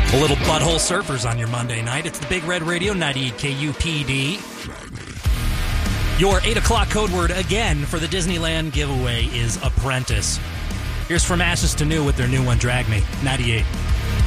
A little Butthole Surfers on your Monday night. It's the Big Red Radio, 98 KUPD. Your 8 o'clock code word again for the Disneyland giveaway is Apprentice. Here's From Ashes to New with their new one, Drag Me, 98.